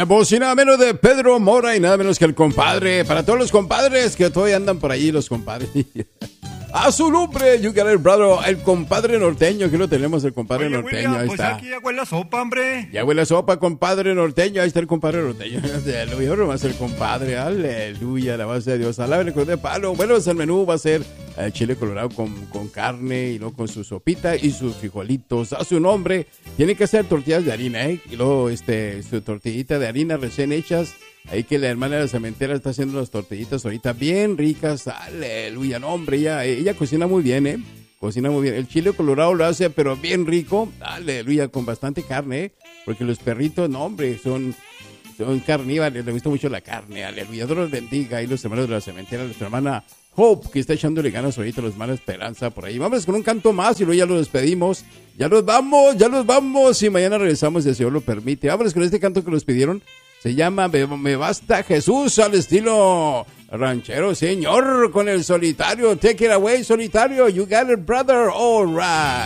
la voz y nada menos de Pedro Mora y nada menos que el compadre. Para todos los compadres que todavía andan por allí, los compadres. A su nombre, you got it, brother. El compadre norteño, aquí lo tenemos, el compadre norteño. William, ahí pues está. aquí ya huele la sopa, hombre. Ya huele a sopa, compadre norteño. Ahí está el compadre norteño. Aleluya, no va a ser compadre. Aleluya, la base de Dios. Alaben con de palo. Bueno, el menú va a ser chile colorado con carne y luego con su sopita y sus frijolitos. A su nombre, tiene que ser tortillas de harina, ¿eh? Y luego su tortillita de harina recién hechas. Ahí que la hermana de la cementera está haciendo las tortillitas ahorita bien ricas. Aleluya, no, hombre, ella cocina muy bien, ¿eh? Cocina muy bien. El chile colorado lo hace, pero bien rico. Aleluya, con bastante carne, ¿eh? Porque los perritos, no, hombre, son carnívoros. Les gusta mucho la carne. Aleluya, Dios los bendiga. Ahí los hermanos de la cementera, nuestra hermana Hope, que está echándole ganas ahorita, los hermanos Esperanza por ahí. Vamos con un canto más y luego ya lo despedimos. Ya nos vamos. Y mañana regresamos si el Señor lo permite. Vámonos con este canto que nos pidieron. Se llama Me Basta Jesús, al estilo ranchero, señor, con el solitario. Take it away, solitario. You got it, brother. All right.